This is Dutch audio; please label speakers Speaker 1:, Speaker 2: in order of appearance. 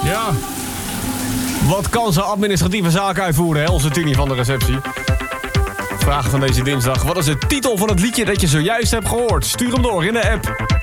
Speaker 1: Ja. Wat kan ze administratieve zaken uitvoeren, hè? Onze Tini van de receptie. Vraag van deze dinsdag. Wat is de titel van het liedje dat je zojuist hebt gehoord? Stuur hem door in de app.